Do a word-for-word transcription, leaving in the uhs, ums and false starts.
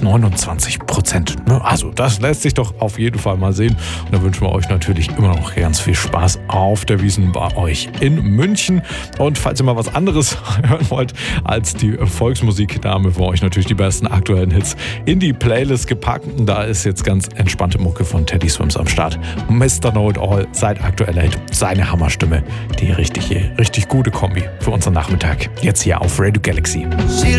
neunundzwanzig Prozent. Also das lässt sich doch auf jeden Fall mal sehen. Und da wünschen wir euch natürlich immer noch ganz viel Spaß auf der Wiesn bei euch in München. Und falls ihr mal was anderes hören wollt als die Volksmusik, da haben wir für euch natürlich die besten aktuellen Hits in die Playlist gepackt. Und da ist jetzt ganz entspannte Mucke von Teddy Swims am Start. Mister Know-It-All, seit aktueller Hit, seine Hammerstimme, die richtige, richtig gute Kombi für unseren Nachmittag. Jetzt hier auf Radio Galaxy.